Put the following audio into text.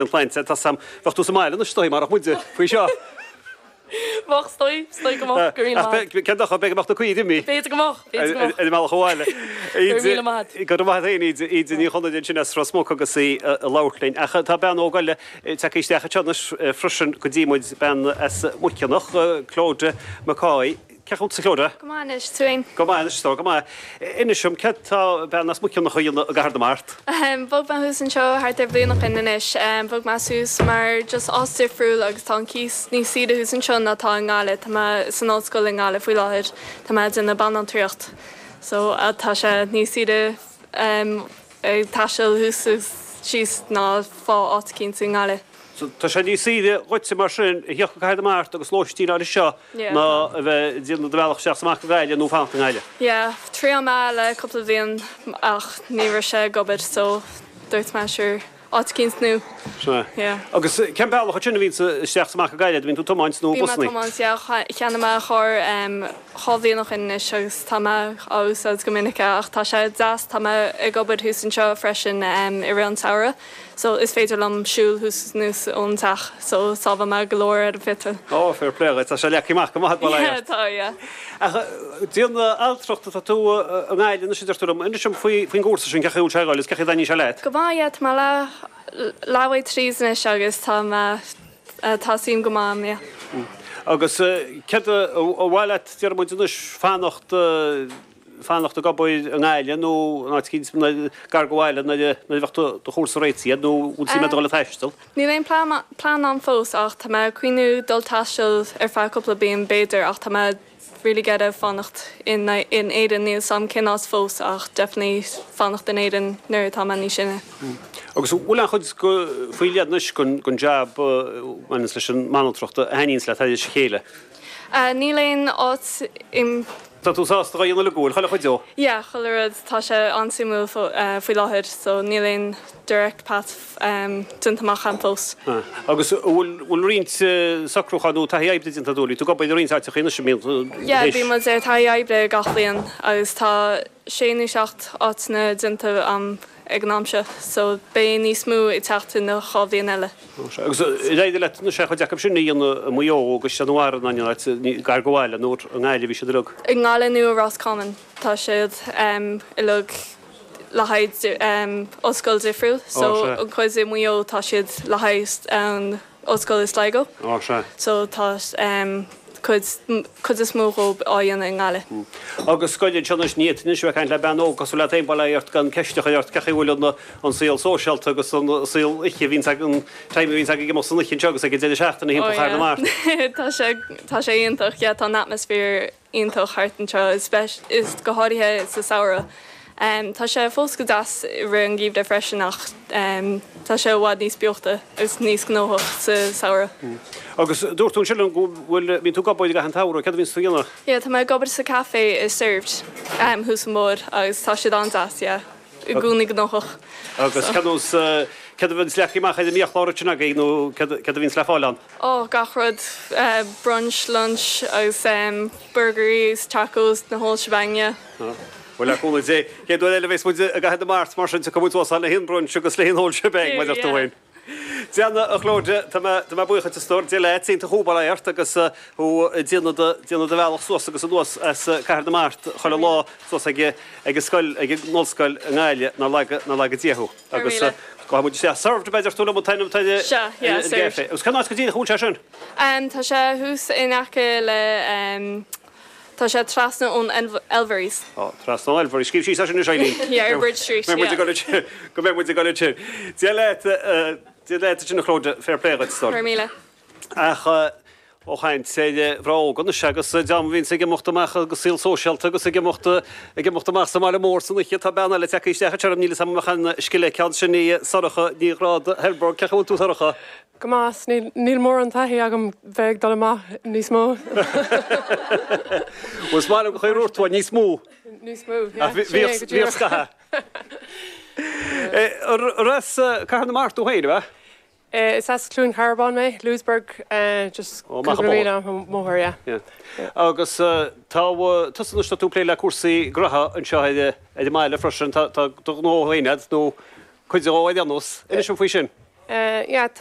an pleint tá sam bhachtú sa maile na stoi mar muide faoi seo. Mach stoi go mach green lad. Cedach be bachta cuiide mi. Beidir go mach. Mal choáile. Míle mad. Go bhaid iad ní chuna sin ra smóca agus í láirlainn. A tá ben ógaile takeísteach teannas frisin go ddímuid ben as muceannach Clóide Macáy. Cechút sa Clóide? Go máis túin. Go máis tó go má. Inisisiom tá ben as muceannach chuon a garda mart. Bog ma hús an seo hart blianach inis. Bog ma hús mar just ostir friúil agus tá cís ní siad hús an seo natá an gáile tá san átscoil an gáile faoi láthir tá in na ban an triocht. So tá sé ní siad taiisiil hús síos ná fá áit cín san gáile. Tá sé ní siide roiite mar sin hiocha caiid mát agus lóistí á seo ná bheith díanana bhealach seach samach gaile nó fáanta gaile. Ja, trí me le coppla bhíon ach níhar sé gobid so dúirt me siúr áit cíns nó. Agus cean bealach sinna bhín seach samach gaile, bhín tú tomáint nó busnaí. Cheanna me chur chohíonach in segus tá ás as go minica ach tá sé deas tá i gobid hús an seo freisin i ri an saora. So is féidir lom siúil hús nús óntaach, so sábha me golóir ar a fitte. Ó, fair play, tá sé leiciach go maith bailile. Tá, ja. Díonna altrachta tá tú an gáile na siidir túm, inis sem faoin gúrsa sin cecha úl seáil, is cecha daní se leit? Go bhaiad má lehaid trísna agus tá sim go mám, ja. Agus cead ó bhhaile tíar muidirnis fannacht a gaboid an gáile nó ná cíns gar gohhaile na bhechtú do chósa réitiad nó út sí meála teistal. Ní léon plán an fós ach tá cuiinú dul taiisiil ar fá coppla bíon béidir ach tá really get a fannacht in éan níl sam cinás fós ach definitely fannacht in éan nuir tá ní sinne. Agus bhfuil chud go faoiliad nuis gon jab leis an mantraachta a haíns le taidir chéile. Ní léon áit im Tá tú sásta gaíonna le gúil, chaile chuideo? Ja, choilead tá sé ansimú faoi láthir, so ní léon direct path duntamach an fós. Agus bhfuil rint sacrúchaú tá eibde dinta dúlí, tú gobaid rint áte chéine sem mí. Ja, bhí man sé tá eibde gachlíonn agus tá séú seach áitna dinta am agnámse, so bé níos mú I teachta na chábhíon eile. Agus réidir le na sé chu deacham sin íon muo agus seanhar na gar gohhaile nó an gáile bhí sé drug. Ag ngáile nu a Roscommon tá siad I lug lehaid oscail difriúil, so an chuid muo tá siad lehaid an oscail is Sligo. So tá chud is smóó áon an gáile. Agus scoilead seannas níiad níos bheith le ben ó cosú le taimbaíart gan ceisteach cechihúilna an síl sósealt agus an síl iche vín an taimime vín ag mo sanna tegus ag déidir seachtainna hí chuir na mar. Tá sé ionintach an atmosfér ionintach hartanteo is go háirithe sa saora. Tá sé fós go das ri an gíomh de freisinach tá sé bhád níos beochta agus níos gnóach sa saora. Agus dúirtún sin bhfuil bhín tú gobaid an tára, cad vín faoine? Ja, tá gobar sa café is served hús mór agus tá siad an das, ja. I gúnig gnóach. Agus cad bhín sleachíach idir míoch láirtena ag nó cad vín le fáileán? Ó, gachrod brunch, lunch agus burgeries, tacos na hol shebang. Well, cool sé cé dú eile bhééis muide a gahead mát mar sin goúá na hinbrún agus le hol sebeh me dohain. Déanna a Clóide tá bucha a stór dé leínta húbaíart agus díanana de bhealach suas agus nuas as ceir na mát choile lá suas ag scoil ag nóscoil an gáile na le díú. Agus muid sé served beidir túla tainm taide géfé. Us canná go dtína hún sin? Tá sé hús inacha le tá sé trasna ón Elveries. Trasna ón Elveries, scíb sí sin na Shailí. Yeah, Bridge Street, go mé muid go sin. Dí le sinna Clóide fair play go stór. Míle. Ach ó chaint sé bhrá gan segus deam vín sé mochtach agus síl sósealt agus mochtach sam máile mór san iche tá benna le teiste tem níle samchan skille cean sin ní socha nírád Helborg ceú tú socha. Go más níl mór an taí agam bheith dal amach níos mó. Was má go chuirúirtá níos mó. Níos mó. Bhí scathe. Ras car na martú héide bheith? Is as clún Carbon me, Lewisburg, just mór, yeah. Agus tusan tú plé le cuasaí grotha an seo idir máile freisin tá nóhainad nó chuid óid annos. Inis sin faoi sin? yeah,